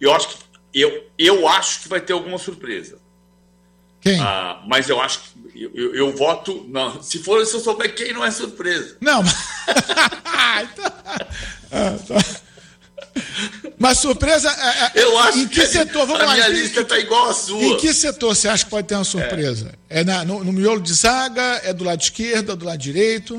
eu acho que vai ter alguma surpresa. Quem? Mas eu acho que eu voto. Não, se eu souber quem, não é surpresa. Não, mas surpresa. Eu acho em que setor? Vamos a lá. Minha lista está igual à sua. Em que setor você acha que pode ter uma surpresa? No miolo de zaga? É do lado esquerdo? É do lado direito?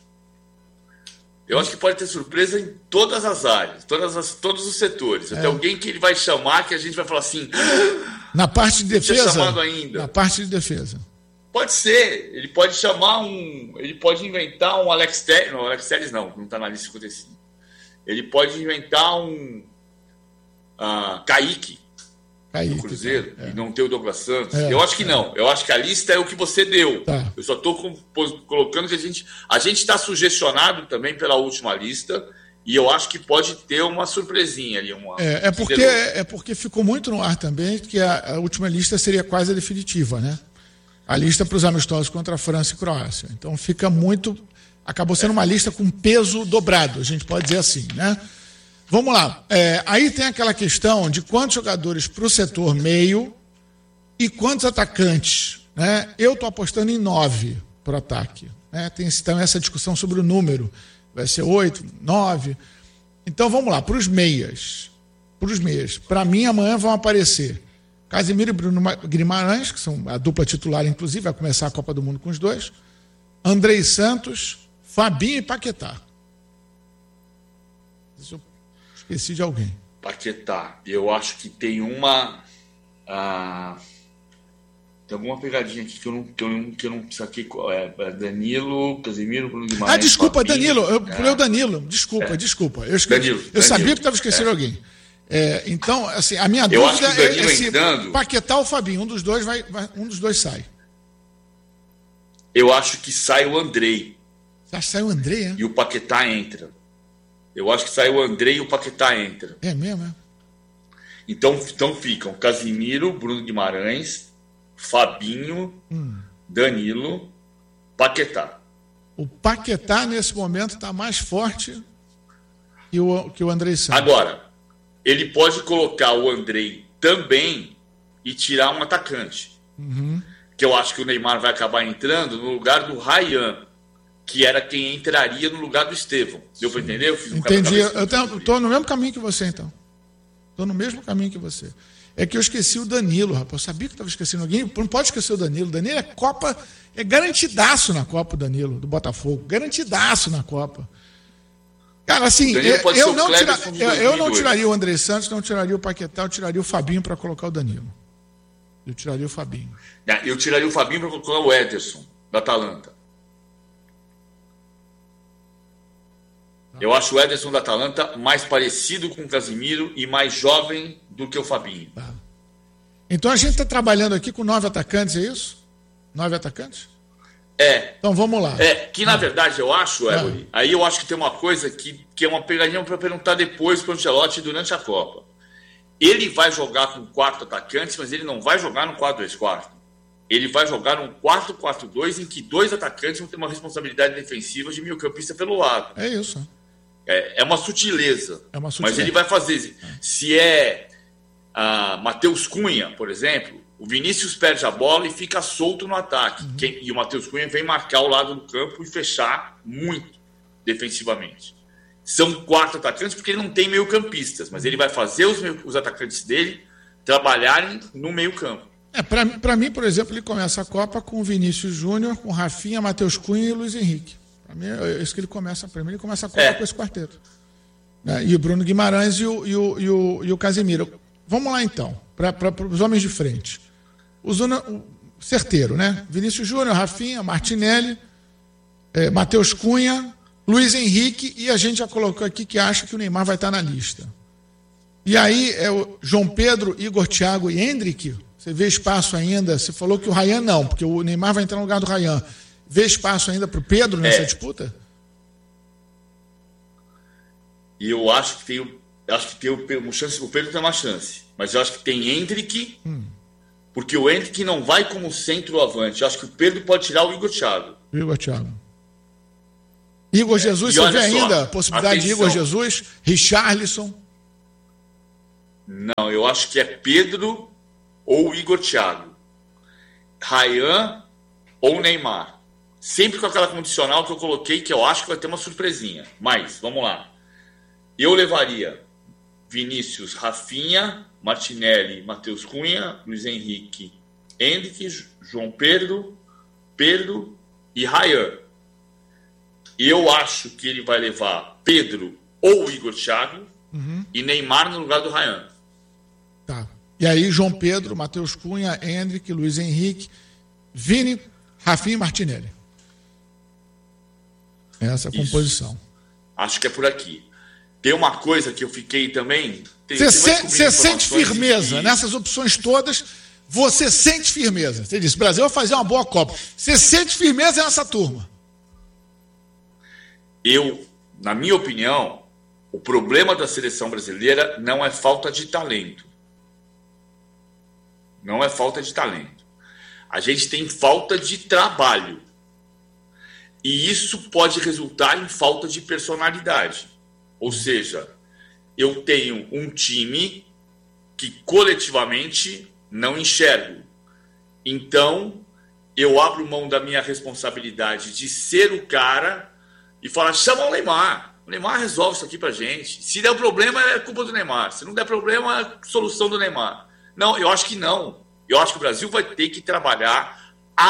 Eu acho que pode ter surpresa em todas as áreas, todos os setores. Até alguém que ele vai chamar, que a gente vai falar assim. Na parte de defesa? Chamado ainda. Na parte de defesa. Pode ser. Ele pode chamar ele pode inventar um Alex Telles. Não, Alex Telles não está na lista 55. Ele pode inventar um Kaique no Cruzeiro e não ter o Douglas Santos. Eu acho que não. Eu acho que a lista é o que você deu. Tá. Eu só estou colocando que a gente está sugestionado também pela última lista e eu acho que pode ter uma surpresinha ali. Porque ficou muito no ar também que a última lista seria quase a definitiva, né? A lista para os amistosos contra a França e Croácia. Então acabou sendo uma lista com peso dobrado, a gente pode dizer assim, né? Vamos lá. Aí tem aquela questão de quantos jogadores para o setor meio e quantos atacantes, né? Eu estou apostando em 9 para o ataque, né? Tem então essa discussão sobre o número. Vai ser 8, 9. Então vamos lá, para os meias. Para mim, amanhã vão aparecer Casemiro e Bruno Guimarães, que são a dupla titular, inclusive, vai começar a Copa do Mundo com os dois. Andrei Santos, Fabinho e Paquetá. Eu esqueci de alguém. Paquetá, eu acho que tem tem alguma pegadinha aqui que eu não saquei qual é. Danilo, Casemiro, Bruno Guimarães. Desculpa, Fabinho. Danilo. Eu Danilo. Desculpa. Eu sabia que estava esquecendo alguém. Então, assim, a minha dúvida é se Paquetá ou Fabinho. Um dos dois sai. Eu acho que sai o Andrei. Você acha que sai o Andrei, E o Paquetá entra. Eu acho que sai o Andrei e o Paquetá entra. É mesmo, é? Então ficam Casemiro, Bruno Guimarães, Fabinho, Danilo, Paquetá. O Paquetá, nesse momento, está mais forte que o Andrei Santos. Agora, ele pode colocar o Andrei também e tirar um atacante. Que eu acho que o Neymar vai acabar entrando no lugar do Ryan, que era quem entraria no lugar do Estevão. Deu para entender? Entendi. Eu estou no mesmo caminho que você, então. Estou no mesmo caminho que você. É que eu esqueci o Danilo, rapaz. Eu sabia que estava esquecendo alguém. Não pode esquecer o Danilo. O Danilo é garantidaço na Copa, o Danilo, do Botafogo. Garantidaço na Copa. Cara, assim, eu não tiraria o André Santos, não tiraria o Paquetá, eu tiraria o Fabinho para colocar o Danilo. Eu tiraria o Fabinho. Eu tiraria o Fabinho para colocar o Ederson, da Atalanta. Eu acho o Ederson da Atalanta mais parecido com o Casemiro e mais jovem do que o Fabinho. Tá. Então a gente está trabalhando aqui com 9 atacantes, é isso? 9 atacantes? Então vamos lá. Que na verdade eu acho, Évoli, aí eu acho que tem uma coisa que é uma pegadinha para perguntar depois para o Ancelotti durante a Copa. Ele vai jogar com 4 atacantes, mas ele não vai jogar no 4-2-4. Ele vai jogar num 4-4-2 em que 2 atacantes vão ter uma responsabilidade defensiva de meio-campista pelo lado. É isso. É uma sutileza. Mas ele vai fazer. Se é Matheus Cunha, por exemplo, o Vinícius perde a bola e fica solto no ataque. E o Matheus Cunha vem marcar o lado do campo e fechar muito defensivamente. São 4 atacantes porque ele não tem meio-campistas, mas ele vai fazer os atacantes dele trabalharem no meio-campo. Para mim, por exemplo, ele começa a Copa com o Vinícius Júnior, com Rafinha, Matheus Cunha e Luiz Henrique. Para mim, é isso que ele começa. Para mim, ele começa a Copa com esse quarteto. E o Bruno Guimarães e o Casemiro. Vamos lá, então, para os homens de frente. Certeiro, né? Vinícius Júnior, Rafinha, Martinelli, Matheus Cunha, Luiz Henrique, e a gente já colocou aqui que acha que o Neymar vai estar na lista. E aí, o João Pedro, Igor, Thiago e Endrick. Você vê espaço ainda? Você falou que o Ryan não, porque o Neymar vai entrar no lugar do Ryan. Vê espaço ainda para o Pedro nessa disputa? E eu acho que tem uma chance, o Pedro tem uma chance. Mas eu acho que tem Endrick, porque o Endrick não vai como centroavante. Eu acho que o Pedro pode tirar o Igor Thiago. Igor Jesus, você vê ainda a possibilidade de Igor Jesus, Richarlison? Não, eu acho que é Pedro ou Igor Thiago. Ryan ou Neymar. Sempre com aquela condicional que eu coloquei, que eu acho que vai ter uma surpresinha. Mas, vamos lá. Eu levaria Vinícius, Rafinha, Martinelli, Matheus Cunha, Luiz Henrique, Endrick, João Pedro e Ryan. Eu acho que ele vai levar Pedro ou Igor Thiago e Neymar no lugar do Ryan. Tá. E aí, João Pedro, Matheus Cunha, Endrick, Luiz Henrique, Vini, Rafinha e Martinelli. Essa é a composição. Acho que é por aqui. Tem uma coisa que eu fiquei também... Você sente firmeza nessas opções todas? Você sente firmeza? Você disse, o Brasil vai fazer uma boa Copa. Você sente firmeza nessa turma? Na minha opinião, o problema da seleção brasileira não é falta de talento. Não é falta de talento. A gente tem falta de trabalho. E isso pode resultar em falta de personalidade. Ou seja, eu tenho um time que coletivamente não enxergo. Então, eu abro mão da minha responsabilidade de ser o cara e falar, chama o Neymar. O Neymar resolve isso aqui pra gente. Se der problema, é culpa do Neymar. Se não der problema, é solução do Neymar. Não, eu acho que não. Eu acho que o Brasil vai ter que trabalhar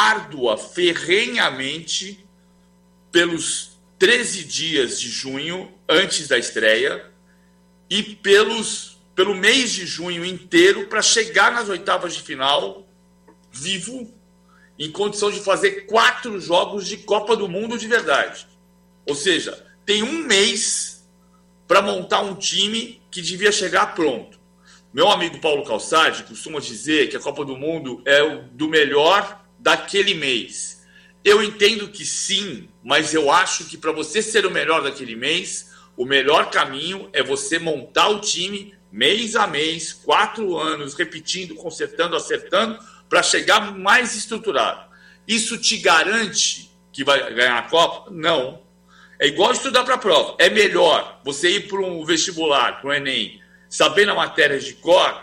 ferrenhamente pelos 13 dias de junho antes da estreia e pelo mês de junho inteiro para chegar nas oitavas de final vivo, em condição de fazer 4 jogos de Copa do Mundo de verdade. Ou seja, tem um mês para montar um time que devia chegar pronto. Meu amigo Paulo Calçade costuma dizer que a Copa do Mundo é o do melhor daquele mês. Eu entendo que sim, mas eu acho que para você ser o melhor daquele mês, o melhor caminho é você montar o time mês a mês, 4 anos, repetindo, consertando, acertando, para chegar mais estruturado. Isso te garante que vai ganhar a Copa? Não. É igual estudar para a prova. É melhor você ir para um vestibular, para o Enem, sabendo a matéria de cor,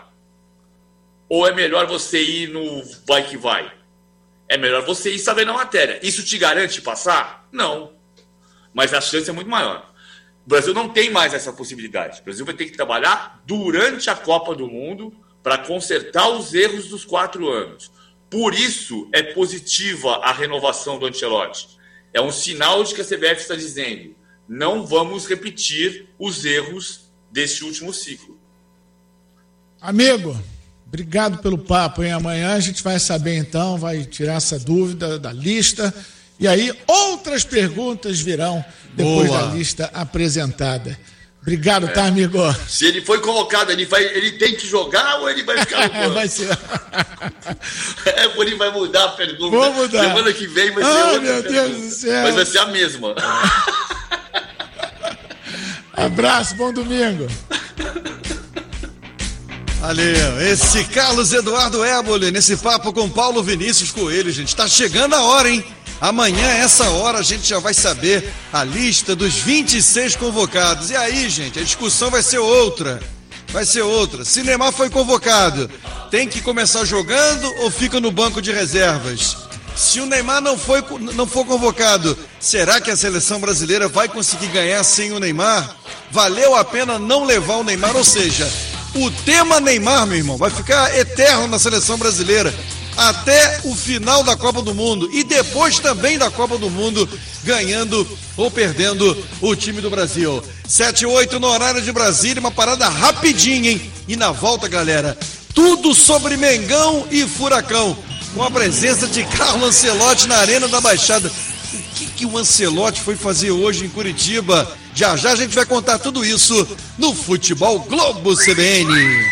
ou é melhor você ir no vai que vai? É melhor você ir sabendo a matéria. Isso te garante passar? Não. Mas a chance é muito maior. O Brasil não tem mais essa possibilidade. O Brasil vai ter que trabalhar durante a Copa do Mundo para consertar os erros dos 4 anos. Por isso é positiva a renovação do Ancelotti. É um sinal de que a CBF está dizendo: não vamos repetir os erros deste último ciclo. Amigo, obrigado pelo papo, hein? Amanhã a gente vai saber então, vai tirar essa dúvida da lista. E aí outras perguntas virão depois da lista apresentada. Obrigado, tá, amigo? Se ele foi convocado, ele tem que jogar ou ele vai ficar no banco? Vai ser. Ele vai mudar a pergunta. Vou mudar. Semana que vem vai ser outra meu pergunta. Deus do céu. Mas vai ser a mesma. Abraço, bom domingo. Valeu, esse Carlos Eduardo Éboli, nesse papo com Paulo Vinícius Coelho, gente, tá chegando a hora, hein? Amanhã, essa hora, a gente já vai saber a lista dos 26 convocados. E aí, gente, a discussão vai ser outra. Se Neymar foi convocado, tem que começar jogando ou fica no banco de reservas? Se o Neymar não for convocado, será que a seleção brasileira vai conseguir ganhar sem o Neymar? Valeu a pena não levar o Neymar? Ou seja, o tema Neymar, meu irmão, vai ficar eterno na seleção brasileira até o final da Copa do Mundo e depois também da Copa do Mundo, ganhando ou perdendo o time do Brasil. 7:08 no horário de Brasília, uma parada rapidinha, hein? E na volta, galera, tudo sobre Mengão e Furacão, com a presença de Carlo Ancelotti na Arena da Baixada. O que o Ancelotti foi fazer hoje em Curitiba? Já a gente vai contar tudo isso no Futebol Globo CBN.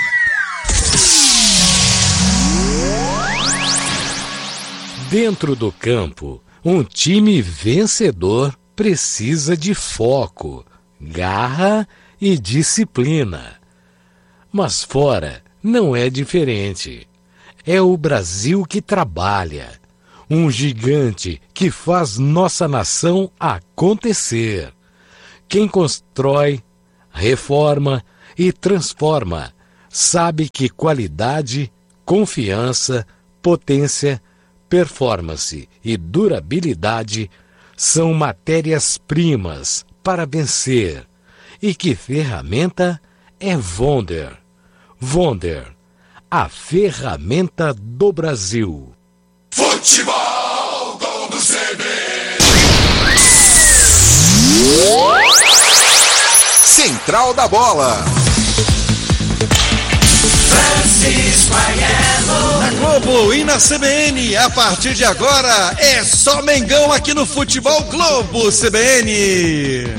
Dentro do campo, um time vencedor precisa de foco, garra e disciplina. Mas fora não é diferente. É o Brasil que trabalha, um gigante que faz nossa nação acontecer. Quem constrói, reforma e transforma sabe que qualidade, confiança, potência, performance e durabilidade são matérias-primas para vencer. E que ferramenta é Wonder. Wonder, a ferramenta do Brasil. Futebol do CB. Central da Bola. Francisco Aiello. Na Globo e na CBN, a partir de agora é só Mengão aqui no Futebol Globo CBN.